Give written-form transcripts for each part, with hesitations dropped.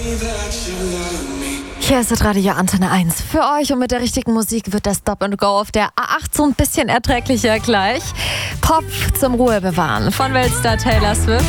Hier ist das Radio Antenne 1 für euch und mit der richtigen Musik wird das Stop and Go auf der A8 so ein bisschen erträglicher gleich. Pop zum Ruhe bewahren von Weltstar Taylor Swift.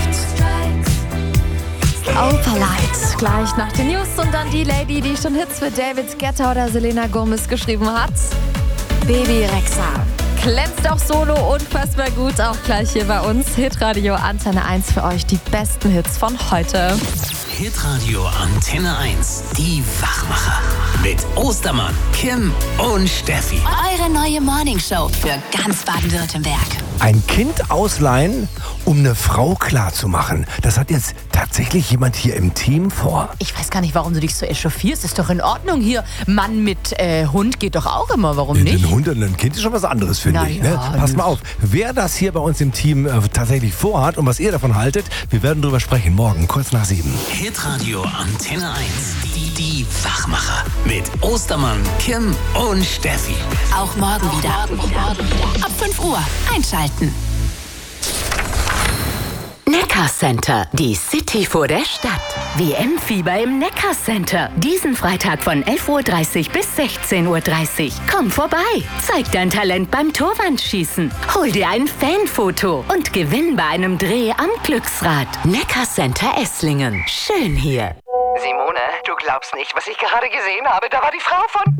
Opalite gleich nach den News und dann die Lady, die schon Hits für David Guetta oder Selena Gomez geschrieben hat. Baby Rexha. Glänzt auch solo unfassbar gut, auch gleich hier bei uns. Hitradio Antenne 1 für euch, die besten Hits von heute. Hitradio Antenne 1, die Wachmacher. Mit Ostermann, Kim und Steffi. Eure neue Morningshow für ganz Baden-Württemberg. Ein Kind ausleihen, um eine Frau klarzumachen. Das hat jetzt tatsächlich jemand hier im Team vor. Ich weiß gar nicht, warum du dich so echauffierst. Ist doch in Ordnung hier. Mann mit Hund geht doch auch immer. Warum nicht? Ein Hund und ein Kind ist schon was anderes, finde ich. Ne? Passt mal auf, wer das hier bei uns im Team tatsächlich vorhat und was ihr davon haltet, wir werden drüber sprechen. Morgen, kurz nach 7. Hitradio Antenne 1, die Wachmacher. Mit Ostermann, Kim und Steffi. Auch morgen wieder. Ab 5 Uhr einschalten. Neckar-Center, die City vor der Stadt. WM-Fieber im Neckar-Center. Diesen Freitag von 11.30 Uhr bis 16.30 Uhr. Komm vorbei, zeig dein Talent beim Torwandschießen. Hol dir ein Fanfoto und gewinn bei einem Dreh am Glücksrad. Neckar-Center Esslingen. Schön hier. Simone, du glaubst nicht, was ich gerade gesehen habe. Da war die Frau von...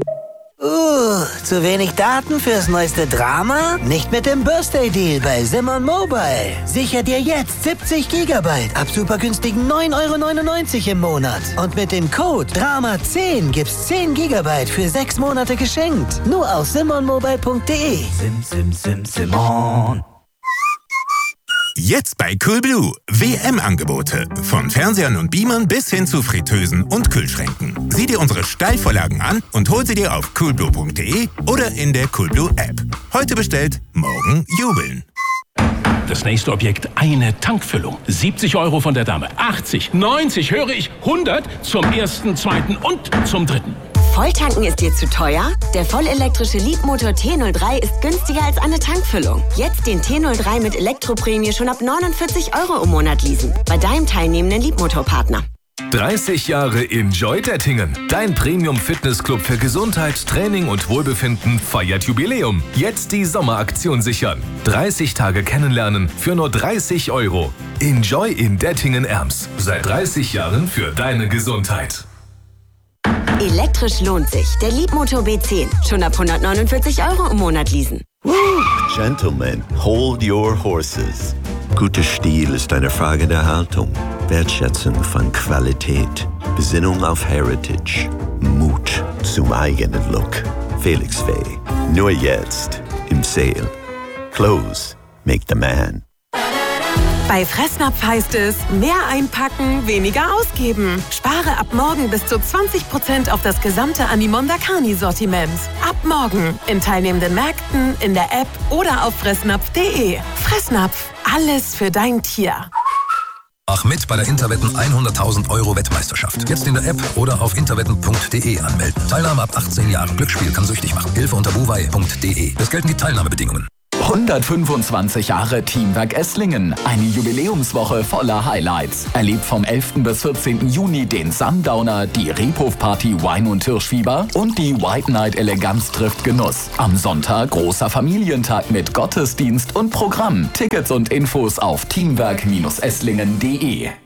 Zu wenig Daten fürs neueste Drama? Nicht mit dem Birthday-Deal bei Simon Mobile. Sicher dir jetzt 70 GB ab super günstigen 9,99 € im Monat. Und mit dem Code DRAMA10 gibt's 10 GB für 6 Monate geschenkt. Nur auf simonmobile.de. Simon. Jetzt bei Coolblue. WM-Angebote. Von Fernsehern und Beamern bis hin zu Fritteusen und Kühlschränken. Sieh dir unsere Steilvorlagen an und hol sie dir auf coolblue.de oder in der Coolblue App. Heute bestellt, morgen jubeln. Das nächste Objekt, eine Tankfüllung. 70 € von der Dame. 80, 90, höre ich, 100 zum ersten, zweiten und zum dritten. Volltanken ist dir zu teuer? Der vollelektrische Leapmotor T03 ist günstiger als eine Tankfüllung. Jetzt den T03 mit Elektroprämie schon ab 49 € im Monat leasen. Bei deinem teilnehmenden Leapmotor-Partner. 30 Jahre Enjoy Dettingen. Dein Premium-Fitnessclub für Gesundheit, Training und Wohlbefinden feiert Jubiläum. Jetzt die Sommeraktion sichern. 30 Tage kennenlernen für nur 30 €. Enjoy in Dettingen-Erms. Seit 30 Jahren für deine Gesundheit. Elektrisch lohnt sich. Der Leapmotor B10. Schon ab 149 € im Monat leasen. Gentlemen, hold your horses. Guter Stil ist eine Frage der Haltung, Wertschätzung von Qualität, Besinnung auf Heritage, Mut zum eigenen Look. Felix Fay, nur jetzt im Sale. Clothes make the man. Bei Fressnapf heißt es, mehr einpacken, weniger ausgeben. Spare ab morgen bis zu 20% auf das gesamte Animonda Carni-Sortiment. Ab morgen in teilnehmenden Märkten, in der App oder auf fressnapf.de. Fressnapf, alles für dein Tier. Mach mit bei der Interwetten 100.000 € Wettmeisterschaft. Jetzt in der App oder auf interwetten.de anmelden. Teilnahme ab 18 Jahren. Glücksspiel kann süchtig machen. Hilfe unter buwei.de. Es gelten die Teilnahmebedingungen. 125 Jahre Teamwerk Esslingen. Eine Jubiläumswoche voller Highlights. Erlebt vom 11. bis 14. Juni den Sundowner, die Rebhof-Party Wein- und Hirschfieber und die White Night Eleganz trifft Genuss. Am Sonntag großer Familientag mit Gottesdienst und Programm. Tickets und Infos auf teamwerk-esslingen.de.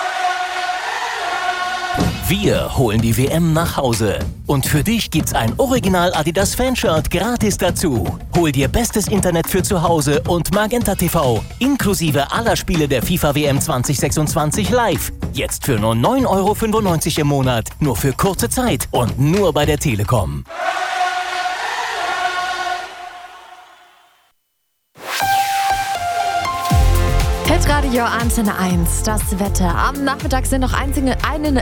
Wir holen die WM nach Hause. Und für dich gibt's ein Original Adidas Fanshirt gratis dazu. Hol dir bestes Internet für zu Hause und Magenta TV. Inklusive aller Spiele der FIFA WM 2026 live. Jetzt für nur 9,95 € im Monat. Nur für kurze Zeit und nur bei der Telekom. Hitradio Antenne 1, das Wetter. Am Nachmittag sind noch einige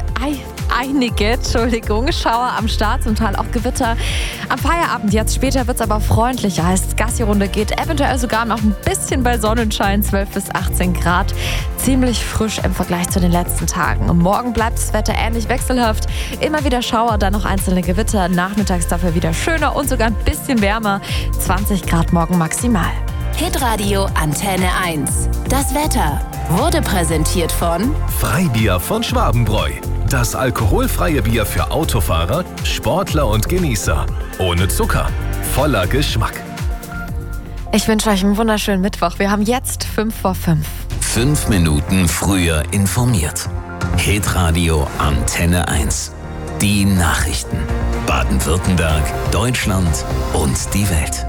Schauer am Start, zum Teil auch Gewitter. Am Feierabend jetzt, später wird es aber freundlicher. Heißt, Gassi-Runde geht eventuell sogar noch ein bisschen bei Sonnenschein, 12 bis 18 Grad. Ziemlich frisch im Vergleich zu den letzten Tagen. Und morgen bleibt das Wetter ähnlich wechselhaft. Immer wieder Schauer, dann noch einzelne Gewitter. Nachmittags dafür wieder schöner und sogar ein bisschen wärmer. 20 Grad morgen maximal. Hitradio Antenne 1. Das Wetter wurde präsentiert von Freibier von Schwabenbräu. Das alkoholfreie Bier für Autofahrer, Sportler und Genießer. Ohne Zucker, voller Geschmack. Ich wünsche euch einen wunderschönen Mittwoch. Wir haben jetzt 5:05. 5 Minuten früher informiert. Hitradio Antenne 1. Die Nachrichten. Baden-Württemberg, Deutschland und die Welt.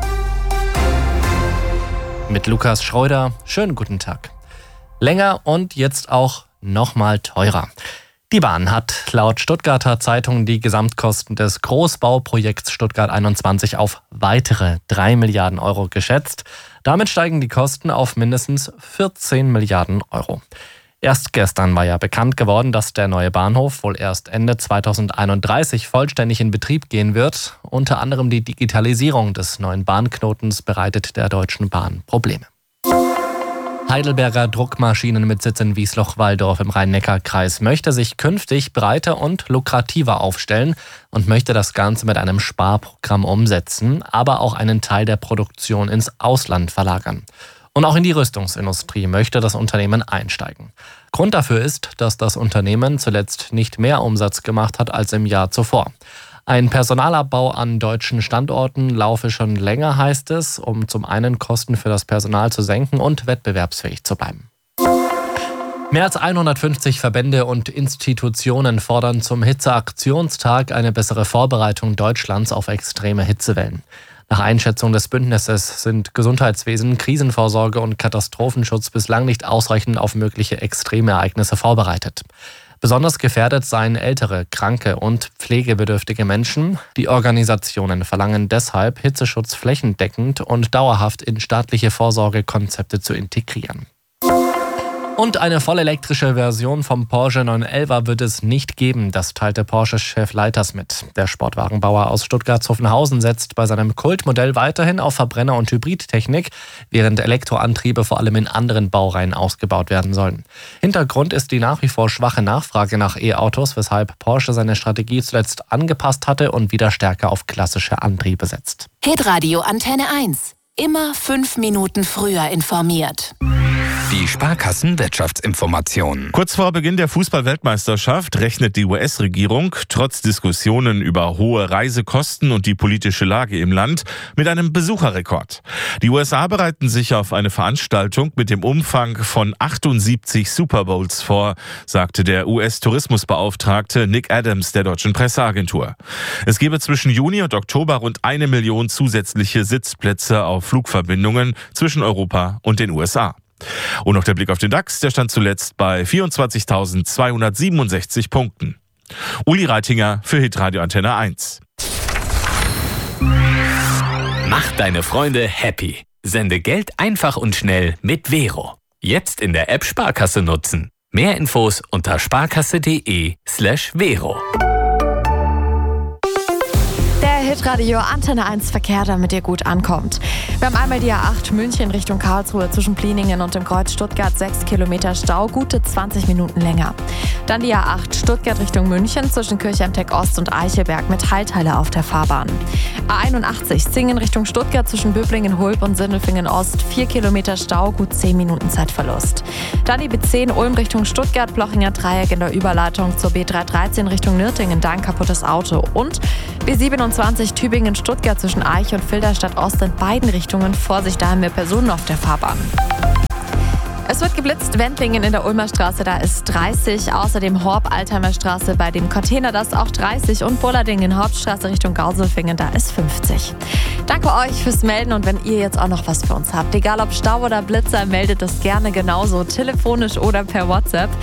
Mit Lukas Schreuder. Schönen guten Tag. Länger und jetzt auch nochmal teurer. Die Bahn hat laut Stuttgarter Zeitung die Gesamtkosten des Großbauprojekts Stuttgart 21 auf weitere 3 Milliarden Euro geschätzt. Damit steigen die Kosten auf mindestens 14 Milliarden Euro. Erst gestern war ja bekannt geworden, dass der neue Bahnhof wohl erst Ende 2031 vollständig in Betrieb gehen wird. Unter anderem die Digitalisierung des neuen Bahnknotens bereitet der Deutschen Bahn Probleme. Heidelberger Druckmaschinen mit Sitz in Wiesloch-Walldorf im Rhein-Neckar-Kreis möchte sich künftig breiter und lukrativer aufstellen und möchte das Ganze mit einem Sparprogramm umsetzen, aber auch einen Teil der Produktion ins Ausland verlagern. Und auch in die Rüstungsindustrie möchte das Unternehmen einsteigen. Grund dafür ist, dass das Unternehmen zuletzt nicht mehr Umsatz gemacht hat als im Jahr zuvor. Ein Personalabbau an deutschen Standorten laufe schon länger, heißt es, um zum einen Kosten für das Personal zu senken und wettbewerbsfähig zu bleiben. Mehr als 150 Verbände und Institutionen fordern zum Hitzeaktionstag eine bessere Vorbereitung Deutschlands auf extreme Hitzewellen. Nach Einschätzung des Bündnisses sind Gesundheitswesen, Krisenvorsorge und Katastrophenschutz bislang nicht ausreichend auf mögliche Extremereignisse vorbereitet. Besonders gefährdet seien ältere, kranke und pflegebedürftige Menschen. Die Organisationen verlangen deshalb, Hitzeschutz flächendeckend und dauerhaft in staatliche Vorsorgekonzepte zu integrieren. Und eine vollelektrische Version vom Porsche 911 wird es nicht geben, das teilte Porsche-Chef Leiters mit. Der Sportwagenbauer aus Stuttgart-Zuffenhausen setzt bei seinem Kultmodell weiterhin auf Verbrenner- und Hybridtechnik, während Elektroantriebe vor allem in anderen Baureihen ausgebaut werden sollen. Hintergrund ist die nach wie vor schwache Nachfrage nach E-Autos, weshalb Porsche seine Strategie zuletzt angepasst hatte und wieder stärker auf klassische Antriebe setzt. Hitradio Antenne 1. Immer 5 Minuten früher informiert. Die Sparkassen-Wirtschaftsinformation. Kurz vor Beginn der Fußball-Weltmeisterschaft rechnet die US-Regierung trotz Diskussionen über hohe Reisekosten und die politische Lage im Land mit einem Besucherrekord. Die USA bereiten sich auf eine Veranstaltung mit dem Umfang von 78 Super Bowls vor, sagte der US-Tourismusbeauftragte Nick Adams der deutschen Presseagentur. Es gebe zwischen Juni und Oktober rund 1 Million zusätzliche Sitzplätze auf Flugverbindungen zwischen Europa und den USA. Und noch der Blick auf den DAX, der stand zuletzt bei 24.267 Punkten. Uli Reitinger für Hitradio Antenne 1. Mach deine Freunde happy. Sende Geld einfach und schnell mit Vero. Jetzt in der App Sparkasse nutzen. Mehr Infos unter sparkasse.de/Vero. Hitradio Antenne 1 Verkehr, damit ihr gut ankommt. Wir haben einmal die A8 München Richtung Karlsruhe zwischen Pliningen und dem Kreuz Stuttgart 6 Kilometer Stau, gute 20 Minuten länger. Dann die A8 Stuttgart Richtung München zwischen Kirchheimteck Ost und Eichelberg mit Teilteile auf der Fahrbahn. A81 Singen Richtung Stuttgart zwischen Böblingen, Hulb und Sindelfingen Ost 4 Kilometer Stau, gut 10 Minuten Zeitverlust. Dann die B10 Ulm Richtung Stuttgart, Blochinger Dreieck in der Überleitung zur B313 Richtung Nürtingen, da ein kaputtes Auto. Und B27 Tübingen-Stuttgart zwischen Eich und Filderstadt Ost in beiden Richtungen. Vorsicht, da haben wir Personen auf der Fahrbahn. Es wird geblitzt, Wendlingen in der Ulmer Straße, da ist 30. Außerdem Horb-Altheimer Straße bei dem Container, das ist auch 30. Und Bullerdingen Hauptstraße Richtung Gauselfingen, da ist 50. Danke euch fürs Melden und wenn ihr jetzt auch noch was für uns habt, egal ob Stau oder Blitzer, meldet das gerne genauso, telefonisch oder per WhatsApp.